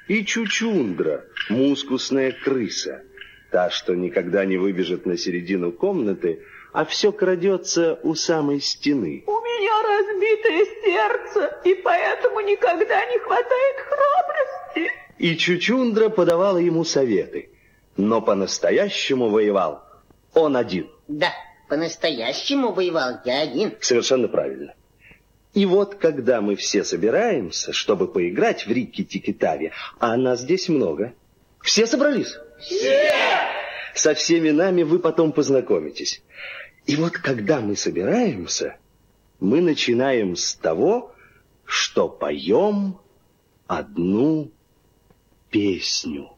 И Чучундра, мускусная крыса, та, что никогда не выбежит на середину комнаты, а все крадется у самой стены. У меня разбитое сердце, и поэтому никогда не хватает храбрости. И Чучундра подавала ему советы, но по-настоящему воевал он один. Да, по-настоящему воевал я один. Совершенно правильно. И вот, когда мы все собираемся, чтобы поиграть в Рикки-Тикки-Тави, а нас здесь много. Все собрались? Все! Со всеми нами вы потом познакомитесь. И вот, когда мы собираемся, мы начинаем с того, что поем одну песню.